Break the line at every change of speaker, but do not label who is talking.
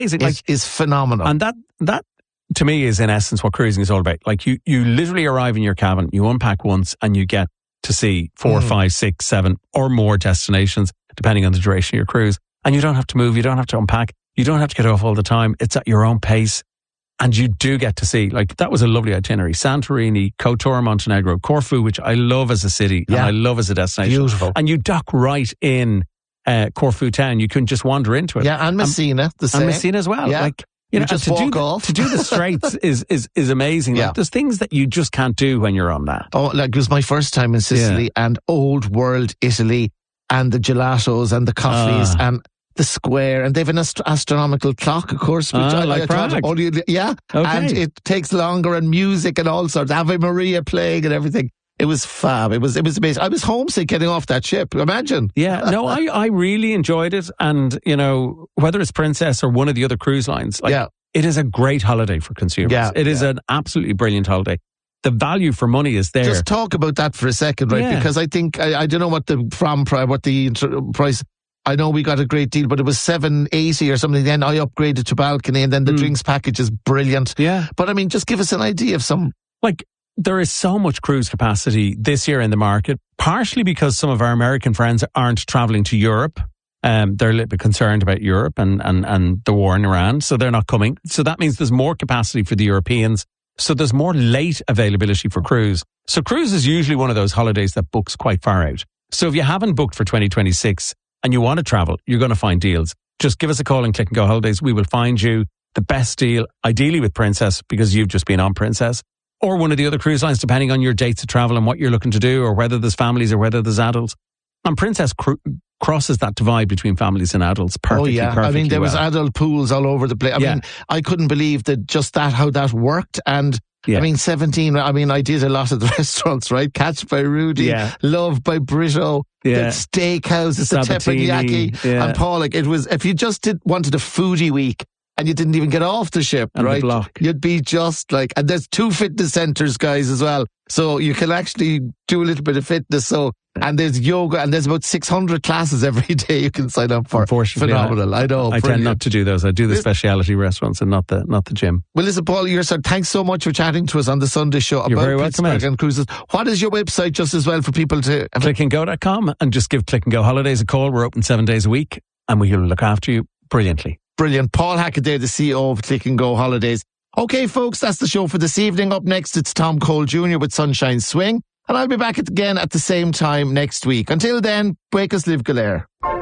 is phenomenal.
And that to me is in essence what cruising is all about. Like you literally arrive in your cabin, you unpack once, and you get to see 4, 5, 6, 7 or more destinations, depending on the duration of your cruise. And you don't have to move, you don't have to unpack, you don't have to get off all the time. It's at your own pace. And you do get to see, like, that was a lovely itinerary. Santorini, Kotor, Montenegro, Corfu, which I love as a city and I love as a destination.
Beautiful.
And you dock right in Corfu town. You can just wander into it.
Yeah, and Messina, the same.
And Messina as well.
Yeah.
Like, you know,
just walk off.
To do the Straits is amazing.
Yeah.
Like, there's things that you just can't do when you're on that.
Oh, like, it was my first time in Sicily and old world Italy and the gelatos and the coffees and the square, and they have an astronomical clock, of course, which I
like Prague.
Okay. And it takes longer, and music and all sorts. Ave Maria playing and everything. It was fab. It was amazing. I was homesick getting off that ship. Imagine.
Yeah, no, I really enjoyed it, and you know, whether it's Princess or one of the other cruise lines, like, it is a great holiday for consumers. Yeah, it is an absolutely brilliant holiday. The value for money is there.
Just talk about that for a second, right? Because I think I don't know what the price. I know we got a great deal, but it was $780 or something. Then I upgraded to balcony, and then the drinks package is brilliant.
Yeah.
But I mean, just give us an idea of some.
Like, there is so much cruise capacity this year in the market, partially because some of our American friends aren't traveling to Europe. They're a little bit concerned about Europe and the war in Iran, so they're not coming. So that means there's more capacity for the Europeans. So there's more late availability for cruise. So cruise is usually one of those holidays that books quite far out. So if you haven't booked for 2026 and you want to travel, you're going to find deals. Just give us a call and Click and Go Holidays. We will find you the best deal, ideally with Princess, because you've just been on Princess, or one of the other cruise lines, depending on your dates of travel and what you're looking to do, or whether there's families or whether there's adults. And Princess crosses that divide between families and adults perfectly.
Oh yeah, I mean, there was adult pools all over the place. I mean, I couldn't believe that how that worked. And I mean, 17, I mean, I did a lot of the restaurants, right? Catch by Rudy, Love by Brito, the steakhouses, the teppanyaki, and Paul. Like, it was, if you just wanted a foodie week and you didn't even get off the ship,
and
right? You'd be just like, and there's 2 fitness centers, guys, as well. So you can actually do a little bit of fitness. So, and there's yoga, and there's about 600 classes every day you can sign up for.
Unfortunately,
phenomenal. I know.
I tend not to do those. I do the speciality restaurants and not the gym.
Well, listen, Paul, thanks so much for chatting to us on the Sunday show about Pittsburgh and cruises. What is your website, just as well, for people to
clickandgo.com, and just give Click and Go Holidays a call. We're open 7 days a week, and we will look after you brilliantly.
Brilliant. Paul Hackett there, the CEO of Click and Go Holidays. Okay, folks, that's the show for this evening. Up next, it's Tom Cole Jr. with Sunshine Swing. And I'll be back again at the same time next week. Until then, Breakers Live Galair.